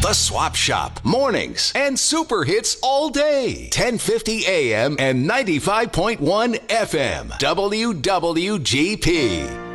The Swap Shop, mornings and super hits all day. 1050 AM and 95.1 FM. WWGP.